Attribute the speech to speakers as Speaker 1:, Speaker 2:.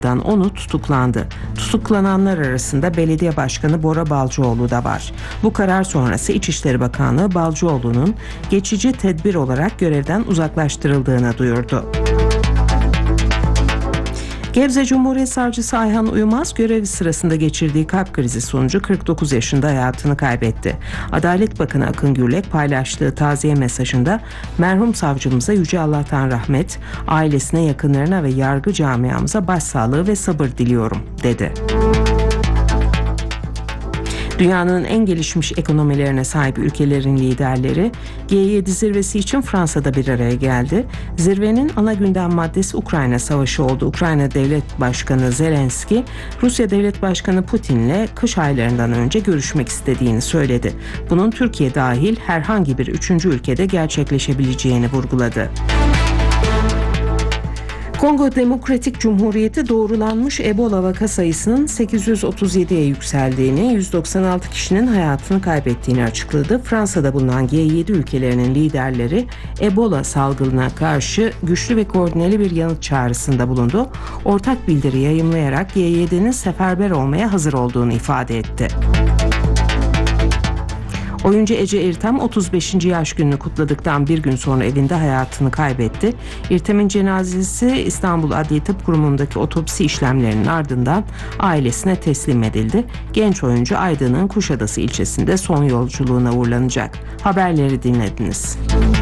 Speaker 1: onu tutuklandı. Tutuklananlar arasında Belediye Başkanı Bora Balcıoğlu da var. Bu karar sonrası İçişleri Bakanlığı Balcıoğlu'nun geçici tedbir olarak görevden uzaklaştırıldığını duyurdu. Gebze Cumhuriyet Savcısı Ayhan Uyumaz görevi sırasında geçirdiği kalp krizi sonucu 49 yaşında hayatını kaybetti. Adalet Bakanı Akın Gürlek paylaştığı taziye mesajında merhum savcımıza Yüce Allah'tan rahmet, ailesine, yakınlarına ve yargı camiamıza başsağlığı ve sabır diliyorum dedi. Dünyanın en gelişmiş ekonomilerine sahip ülkelerin liderleri G7 zirvesi için Fransa'da bir araya geldi. Zirvenin ana gündem maddesi Ukrayna Savaşı oldu. Ukrayna Devlet Başkanı Zelenski, Rusya Devlet Başkanı Putin'le kış aylarından önce görüşmek istediğini söyledi. Bunun Türkiye dahil herhangi bir üçüncü ülkede gerçekleşebileceğini vurguladı. Kongo Demokratik Cumhuriyeti doğrulanmış Ebola vaka sayısının 837'ye yükseldiğini, 196 kişinin hayatını kaybettiğini açıkladı. Fransa'da bulunan G7 ülkelerinin liderleri Ebola salgınına karşı güçlü ve koordineli bir yanıt çağrısında bulundu. Ortak bildiri yayımlayarak G7'nin seferber olmaya hazır olduğunu ifade etti. Oyuncu Ece İrtem 35. yaş gününü kutladıktan bir gün sonra evinde hayatını kaybetti. İrtem'in cenazesi İstanbul Adli Tıp Kurumu'ndaki otopsi işlemlerinin ardından ailesine teslim edildi. Genç oyuncu Aydın'ın Kuşadası ilçesinde son yolculuğuna uğurlanacak. Haberleri dinlediniz.